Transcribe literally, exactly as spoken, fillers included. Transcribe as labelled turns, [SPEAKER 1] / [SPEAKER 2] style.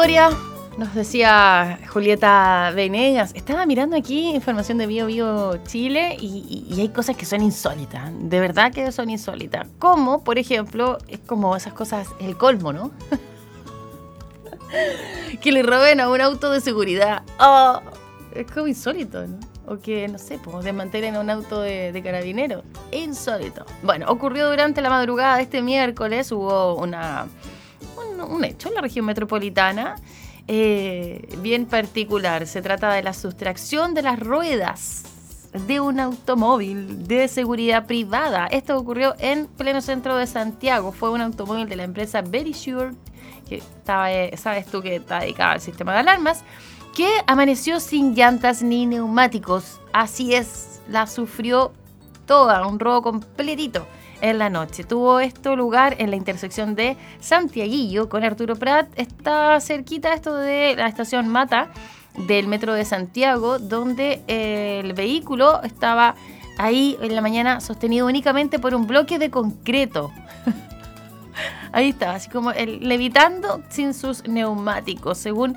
[SPEAKER 1] historia, nos decía Julieta Venegas. Estaba mirando aquí información de Bio Bio Chile y, y, y hay cosas que son insólitas, de verdad que son insólitas. Como, por ejemplo, es como esas cosas, el colmo, ¿no? Que le roben a un auto de seguridad. Oh, es como insólito, ¿no? O que, no sé, pues desmantelen un auto de, de carabineros. Insólito. Bueno, ocurrió durante la madrugada de este miércoles. Hubo una, un, un hecho en la región metropolitana eh, bien particular. Se trata de la sustracción de las ruedas de un automóvil de seguridad privada. Esto ocurrió en pleno centro de Santiago. Fue un automóvil de la empresa Verisure, que estaba, eh, sabes tú que está dedicada al sistema de alarmas, que amaneció sin llantas ni neumáticos. Así es, la sufrió toda, un robo completito en la noche. Tuvo esto lugar en la intersección de Santiaguillo con Arturo Prat. Está cerquita esto de la estación Mata del metro de Santiago, donde eh, el vehículo estaba ahí en la mañana sostenido únicamente por un bloque de concreto. Ahí estaba, así como el, levitando sin sus neumáticos. Según